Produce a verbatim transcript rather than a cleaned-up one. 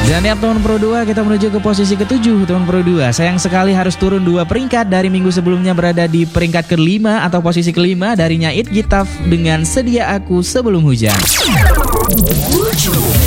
Dan ya teman Pro dua, kita menuju ke posisi ketujuh teman Pro dua. Sayang sekali harus turun dua peringkat dari minggu sebelumnya berada di peringkat kelima atau posisi kelima darinya It Gitaf dengan Sedia Aku Sebelum Hujan.